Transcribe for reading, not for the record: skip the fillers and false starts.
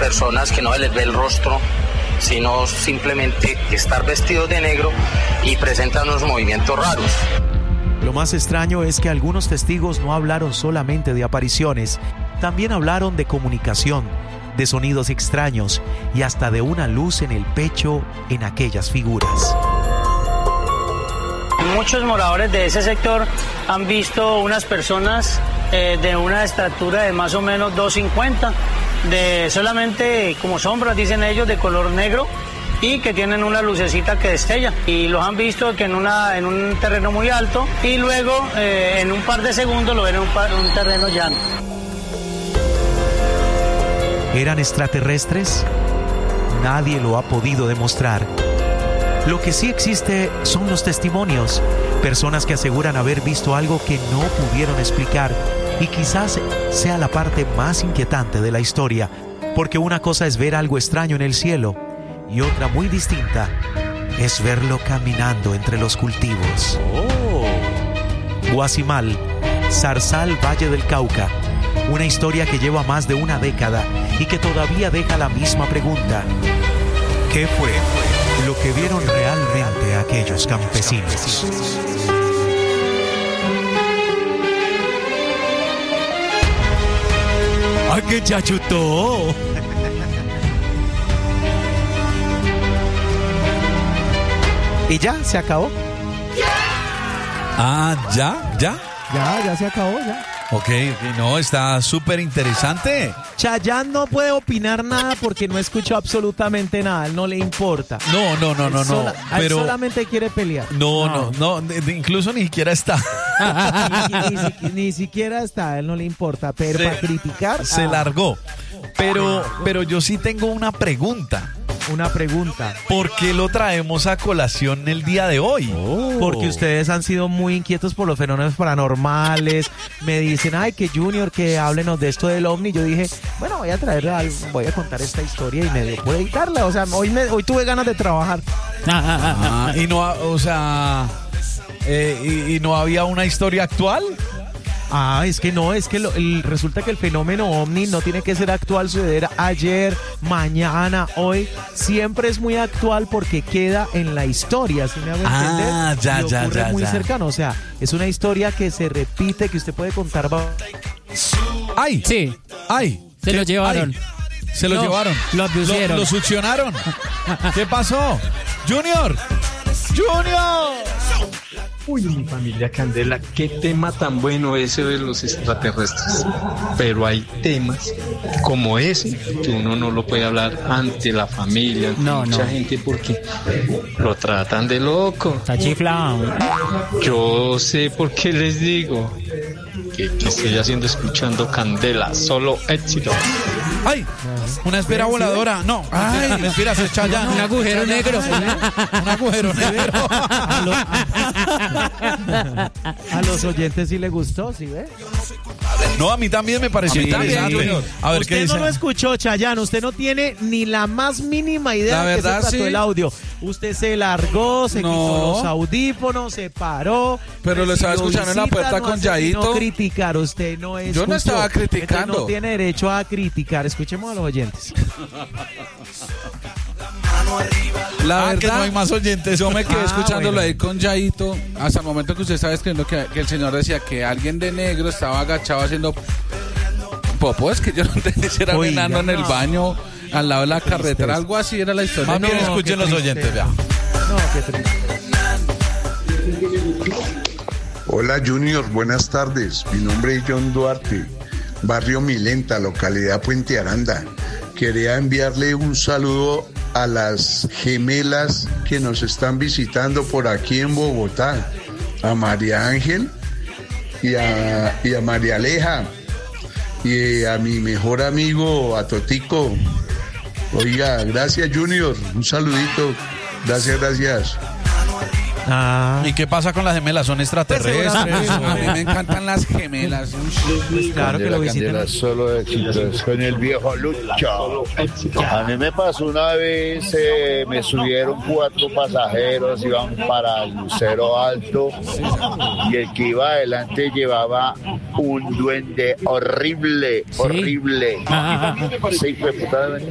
personas que no se les ve el rostro, sino simplemente estar vestidos de negro y presentan unos movimientos raros. Lo más extraño es que algunos testigos no hablaron solamente de apariciones, también hablaron de comunicación, de sonidos extraños y hasta de una luz en el pecho en aquellas figuras. Muchos moradores de ese sector han visto unas personas de una estatura de más o menos 2.50, de solamente como sombras, dicen ellos, de color negro, y que tienen una lucecita que destella, y los han visto que en un terreno muy alto, y luego en un par de segundos lo ven en un terreno llano. ¿Eran extraterrestres? Nadie lo ha podido demostrar. Lo que sí existe son los testimonios, personas que aseguran haber visto algo que no pudieron explicar, y quizás sea la parte más inquietante de la historia, porque una cosa es ver algo extraño en el cielo y otra muy distinta es verlo caminando entre los cultivos. Guasimal, Zarzal, Valle del Cauca, una historia que lleva más de una década y que todavía deja la misma pregunta: ¿qué fue lo que vieron realmente aquellos campesinos? ¡Ay, qué chachutó! ¿Y ya? ¿Se acabó? Ah, ¿ya? Ya se acabó, ya. Ok, no, está súper interesante. Chayanne no puede opinar nada porque no escuchó absolutamente nada, él no le importa. No, Él solamente quiere pelear. No, incluso ni siquiera está. Ni siquiera está, él no le importa, pero para criticar... Se largó. Pero yo sí tengo una pregunta. ¿Por qué lo traemos a colación el día de hoy? Porque ustedes han sido muy inquietos por los fenómenos paranormales. Me dicen, ay, que Junior, que háblenos de esto del ovni. Yo dije, bueno, voy a contar esta historia y me dio por editarla. O sea, hoy tuve ganas de trabajar. Y no, o sea, y no había una historia actual. Resulta que el fenómeno ovni no tiene que ser actual, suceder ayer, mañana, hoy, siempre es muy actual porque queda en la historia, ¿sí me hago entender? Y ocurre muy cercano, o sea, es una historia que se repite, que usted puede contar. ¡Ay! Sí. ¡Ay! Se lo llevaron. Se lo llevaron. Lo abducieron. Lo succionaron. ¿Qué pasó? ¡Junior! Uy, mi familia Candela, qué tema tan bueno ese de los extraterrestres. Pero hay temas como ese que uno no lo puede hablar ante la familia, ante mucha gente, porque lo tratan de loco. Está chiflado. Yo sé por qué les digo que estoy haciendo escuchando Candela, solo éxito. ¡Ay! Una esfera voladora. No. ¡Ay! Me inspiras, es Chayanne. Un agujero negro. Un agujero negro. A los oyentes sí les gustó, ¿sí ve? No, a mí también me pareció interesante. A ver, usted ¿qué dice? no lo escuchó, Chayanne. Usted no tiene ni la más mínima idea de qué se trató el audio. Usted se largó, se quitó los audífonos, se paró. Pero lo estaba escuchando en la puerta con Yaito. No criticar, usted no es. Yo no estaba criticando. Usted no tiene derecho a criticar. Escuchemos a los oyentes. La verdad, que no hay más oyentes. Yo me quedé escuchándolo ahí con Yaito hasta el momento que usted estaba escribiendo que el señor decía que alguien de negro estaba agachado haciendo popo. Es que yo no entendí si era un enano en el baño al lado de la carretera, algo así era la historia. No, escuchen los oyentes, vea. No, qué triste. Hola Junior, buenas tardes. Mi nombre es John Duarte, barrio Milenta, localidad Puente Aranda. Quería enviarle un saludo a las gemelas que nos están visitando por aquí en Bogotá, a María Ángel y a María Aleja y a mi mejor amigo, a Totico. Oiga, gracias Junior, un saludito, gracias. ¿Y qué pasa con las gemelas? ¿Son extraterrestres? A mí me encantan las gemelas. Pues claro que lo visitan. Solo éxitos con el viejo Lucho. A mí me pasó una vez, me subieron 4 pasajeros, iban para el Lucero Alto y el que iba adelante llevaba un duende horrible. Sí, fue puta.